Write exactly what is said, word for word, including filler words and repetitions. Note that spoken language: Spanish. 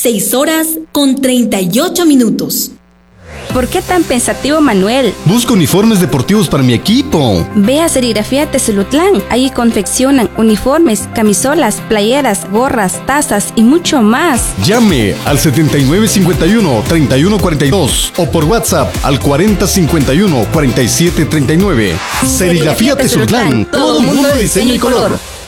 seis horas con treinta y ocho minutos. ¿Por qué tan pensativo, Manuel? Busco uniformes deportivos para mi equipo. Ve a Serigrafía Tezulutlán. Ahí confeccionan uniformes, camisolas, playeras, gorras, tazas y mucho más. Llame al setenta y nueve cincuenta y uno, treinta y uno cuarenta y dos o por WhatsApp al cuarenta cincuenta y uno, cuarenta y siete treinta y nueve. Serigrafía Tezulutlán. Todo mundo de diseño y color.